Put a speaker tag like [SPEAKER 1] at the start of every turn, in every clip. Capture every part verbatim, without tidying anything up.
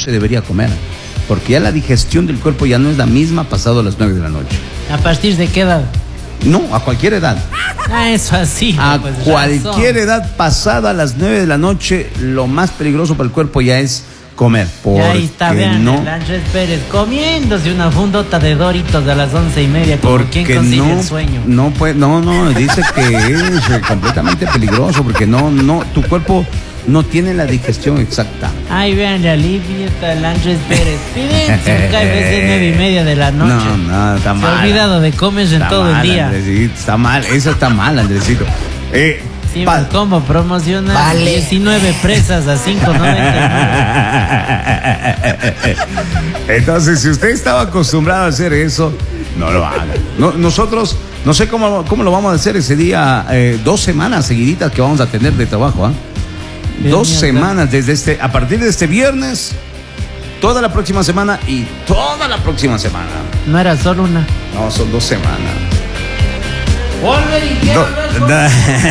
[SPEAKER 1] se debería comer, porque ya la digestión del cuerpo ya no es la misma pasado las nueve de la noche.
[SPEAKER 2] ¿A partir de qué edad?
[SPEAKER 1] No, a cualquier edad.
[SPEAKER 2] Ah, eso así.
[SPEAKER 1] A
[SPEAKER 2] pues,
[SPEAKER 1] cualquier
[SPEAKER 2] razón.
[SPEAKER 1] edad pasada las nueve de la noche, lo más peligroso para el cuerpo ya es comer.
[SPEAKER 2] Y ahí está,
[SPEAKER 1] Porque
[SPEAKER 2] vean,
[SPEAKER 1] no,
[SPEAKER 2] el Andrés Pérez comiéndose una fundota de Doritos a las once y media, como quien
[SPEAKER 1] porque
[SPEAKER 2] consigue
[SPEAKER 1] no,
[SPEAKER 2] el sueño.
[SPEAKER 1] no puede, no, no, dice que es eh, completamente peligroso, porque no, no, tu cuerpo no tiene la digestión exacta.
[SPEAKER 2] Ay, vean, la Livia está el Andrés Pérez. Pídense un K F C nueve y media de la noche.
[SPEAKER 1] No, no, está
[SPEAKER 2] Se
[SPEAKER 1] mal.
[SPEAKER 2] ha olvidado de comer en
[SPEAKER 1] Está
[SPEAKER 2] todo
[SPEAKER 1] mal,
[SPEAKER 2] el día.
[SPEAKER 1] Andresito, está mal, eso está mal, Andresito. Eh,
[SPEAKER 2] Sí,
[SPEAKER 1] pa-
[SPEAKER 2] ¿cómo promociona?
[SPEAKER 3] Vale.
[SPEAKER 2] diecinueve presas a cinco noventa.
[SPEAKER 1] Entonces, si usted estaba acostumbrado a hacer eso, no lo haga. No, nosotros, no sé cómo, cómo lo vamos a hacer ese día, eh, dos semanas seguiditas que vamos a tener de trabajo, ¿ah? Dos
[SPEAKER 2] mierda.
[SPEAKER 1] semanas desde este, a partir de este viernes, toda la próxima semana y toda la próxima semana.
[SPEAKER 2] No era solo una.
[SPEAKER 1] No, son dos semanas.
[SPEAKER 2] Volver y
[SPEAKER 1] Do- da-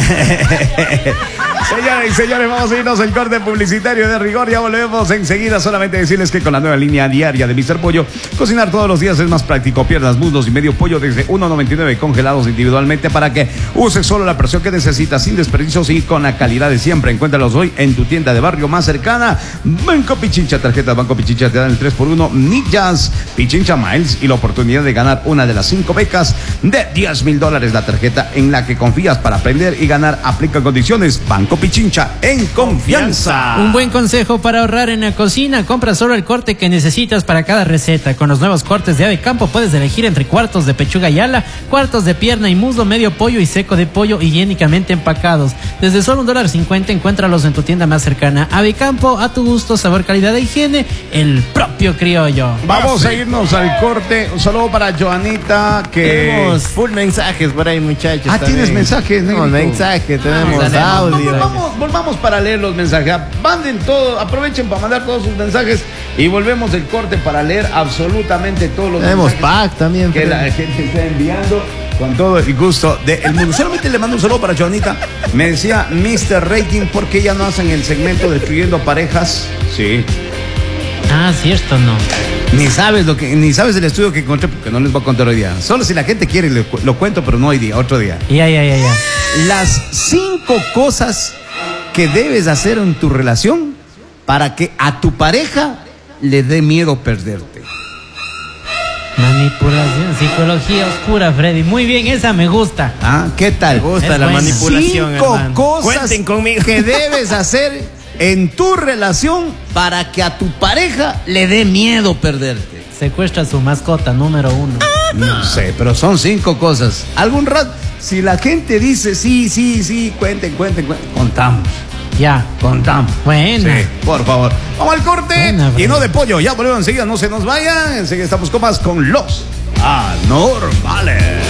[SPEAKER 1] Señoras y señores, vamos a irnos al corte publicitario de rigor. Ya volvemos enseguida. Solamente decirles que con la nueva línea diaria de míster Pollo, cocinar todos los días es más práctico. Piernas, muslos y medio pollo desde uno noventa y nueve congelados individualmente para que uses solo la porción que necesitas sin desperdicios y con la calidad de siempre. Encuéntralos hoy en tu tienda de barrio más cercana. Banco Pichincha, tarjetas Banco Pichincha te dan el tres por uno millas Pichincha Miles y la oportunidad de ganar una de las cinco becas de diez mil dólares. La tarjeta en la que confías para aprender y ganar aplica condiciones. Banco Pichincha, en confianza.
[SPEAKER 2] Un buen consejo para ahorrar en la cocina: compra solo el corte que necesitas para cada receta. Con los nuevos cortes de Ave Campo puedes elegir entre cuartos de pechuga y ala, cuartos de pierna y muslo, medio pollo y seco de pollo higiénicamente empacados. Desde solo un dólar cincuenta, encuéntralos en tu tienda más cercana. Ave Campo, a tu gusto, sabor, calidad e higiene, el propio criollo.
[SPEAKER 1] Vamos a irnos al corte. Un saludo para Joanita, que...
[SPEAKER 3] Tenemos full mensajes por ahí, muchachos.
[SPEAKER 1] Ah,
[SPEAKER 3] también.
[SPEAKER 1] ¿tienes mensajes,
[SPEAKER 3] Tenemos
[SPEAKER 1] negrito?
[SPEAKER 3] mensajes, tenemos
[SPEAKER 2] Vamos a leer.
[SPEAKER 3] audio.
[SPEAKER 1] Volvamos, volvamos para leer los mensajes. Manden todo, aprovechen para mandar todos sus mensajes y volvemos del corte para leer absolutamente todos los
[SPEAKER 3] Tenemos
[SPEAKER 1] mensajes
[SPEAKER 3] pack también.
[SPEAKER 1] que
[SPEAKER 3] Fred.
[SPEAKER 1] la gente está enviando con todo el gusto del mundo. Solamente le mando un saludo para Joanita. Me decía mister Rating, ¿por qué ya no hacen el segmento Destruyendo Parejas? Sí.
[SPEAKER 2] Ah, cierto, no.
[SPEAKER 1] Ni sabes lo que, ni sabes el estudio que encontré, porque no les voy a contar hoy día. Solo si la gente quiere lo, lo cuento, pero no hoy día, otro día.
[SPEAKER 2] Ya, ya, ya, ya.
[SPEAKER 1] Las cinco cosas que debes hacer en tu relación para que a tu pareja le dé miedo perderte.
[SPEAKER 2] Manipulación, psicología oscura, Freddy. Muy bien, esa me gusta.
[SPEAKER 1] ¿Ah? ¿Qué tal?
[SPEAKER 3] Me gusta
[SPEAKER 2] Es
[SPEAKER 3] la
[SPEAKER 2] buena.
[SPEAKER 3] manipulación,
[SPEAKER 1] Cinco
[SPEAKER 3] hermano.
[SPEAKER 1] cosas
[SPEAKER 3] Cuenten conmigo.
[SPEAKER 1] que debes hacer en tu relación para que a tu pareja le dé miedo perderte.
[SPEAKER 2] Secuestra a su mascota, número uno.
[SPEAKER 1] No sé, pero son cinco cosas. Algún rato, si la gente dice sí, sí, sí, cuenten, cuenten, cuenten, contamos.
[SPEAKER 2] Ya.
[SPEAKER 1] Contamos.
[SPEAKER 2] Buena.
[SPEAKER 1] Sí, por favor. Vamos al corte.
[SPEAKER 2] Buena,
[SPEAKER 1] y no
[SPEAKER 2] Fred.
[SPEAKER 1] de pollo. Ya volvemos enseguida. No se nos vayan. Enseguida estamos con más con los anormales.